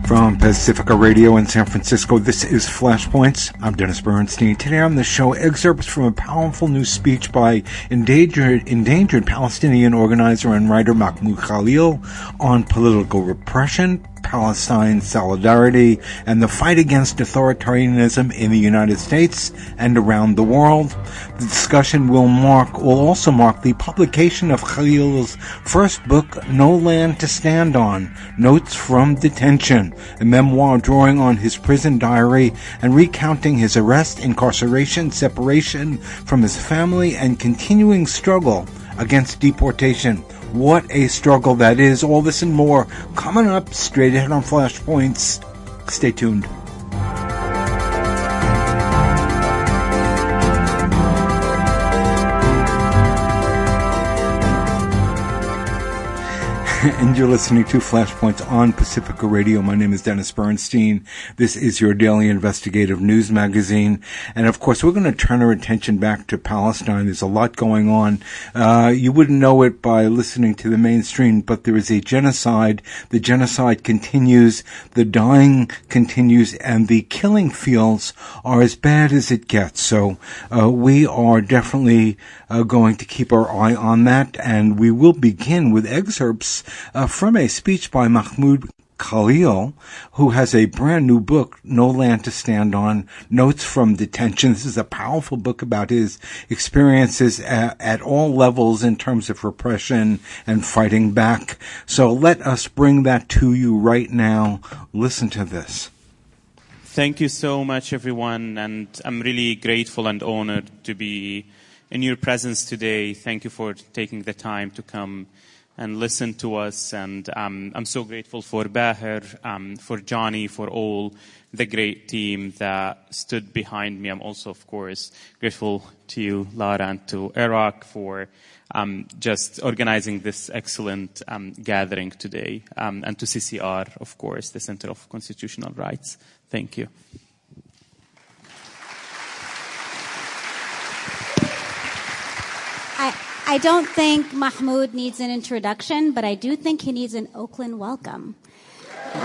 From Pacifica Radio in San Francisco, this is Flashpoints. I'm Dennis Bernstein. Today on the show, excerpts from a powerful new speech by endangered Palestinian organizer and writer Mahmoud Khalil on political repression, Palestine solidarity, and the fight against authoritarianism in the United States and around the world. The discussion will also mark the publication of Khalil's first book, No Land to Stand On, Notes from Detention, a memoir drawing on his prison diary and recounting his arrest, incarceration, separation from his family, and continuing struggle against deportation. What a struggle that is. All this and more coming up straight ahead on Flashpoints. Stay tuned. And you're listening to Flashpoints on Pacifica Radio. My name is Dennis Bernstein. This is your daily investigative news magazine. And of course, we're going to turn our attention back to Palestine. There's a lot going on. You wouldn't know it by listening to the mainstream, but there is a genocide. The genocide continues, the dying continues, and the killing fields are as bad as it gets. So we are definitely going to keep our eye on that, and we will begin with excerpts from a speech by Mahmoud Khalil, who has a brand new book, No Land to Stand On, Notes from Detention. This is a powerful book about his experiences at all levels in terms of repression and fighting back. So let us bring that to you right now. Listen to this. Thank you so much, everyone, and I'm really grateful and honored to be in your presence today. Thank you for taking the time to come and listen to us. And I'm so grateful for Bahir, for Johnny, for all the great team that stood behind me. I'm also, of course, grateful to you, Lara, and to Iraq for just organizing this excellent gathering today. And to CCR, of course, the Center of Constitutional Rights. Thank you. I don't think Mahmoud needs an introduction, but I do think he needs an Oakland welcome.